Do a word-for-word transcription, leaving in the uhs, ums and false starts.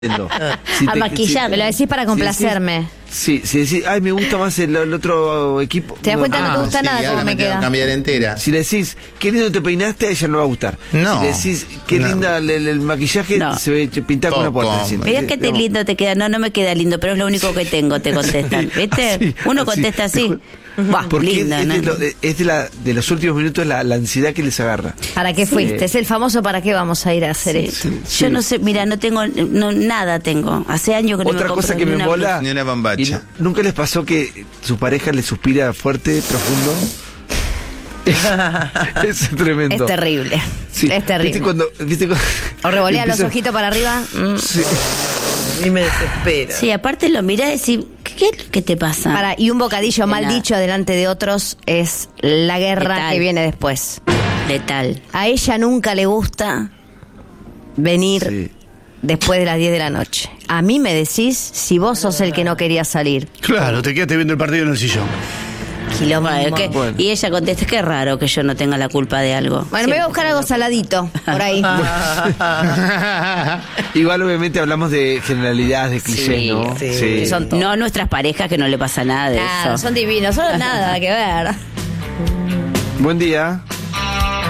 Si a te- maquillar. si- Me lo decís para complacerme. Sí, si decís, ay, me gusta más el, el otro equipo. ¿Te das cuenta? No te gusta sí, nada ya cómo la me metieron queda. a cambiar entera. Si le decís, qué lindo te peinaste, a ella no le va a gustar. No. Si le decís, qué No. linda el, el- el maquillaje, No. se ve pintar con una Poco. puerta encima. Mirá que te lindo te queda. No, no me queda lindo, pero es lo único que tengo, te contestan. ¿Viste? Sí, Uno así, contesta así. mejor. Buah, Porque linda, es, ¿no? de, lo- es de, la, de los últimos minutos la, la ansiedad que les agarra. ¿Para qué fuiste? Es el famoso ¿para qué vamos a ir a hacer esto? Sí, sí. Yo no sé, mira, no tengo no, nada tengo. Hace años que no Otra me cosa compro que ni me una mola. Ni una bombacha. y no- ¿Nunca les pasó que su pareja le suspira fuerte, profundo? Es tremendo. Es terrible. Sí. Es terrible. ¿Viste cuando, viste cuando O revolea los empieza- ojitos para arriba. mm. Sí. A mí me desespera. Sí, aparte lo mirá y decís, ¿qué, qué es lo que te pasa? Para, y un bocadillo mal Nada. dicho delante de otros es la guerra Letal. que viene después. Letal. A ella nunca le gusta venir Sí. después de las diez de la noche. A mí me decís si vos sos el que no quería salir. Claro, te quedaste viendo el partido en el sillón. Quilombo, es que- Bueno. Y ella contesta, qué raro que yo no tenga la culpa de algo. Bueno, me voy a buscar algo saladito por ahí. Igual obviamente hablamos de generalidades, de clichés, Sí, ¿no? sí. Que son todos. No nuestras parejas que no le pasa nada de Claro, eso. son divinos, son nada que ver. Buen día.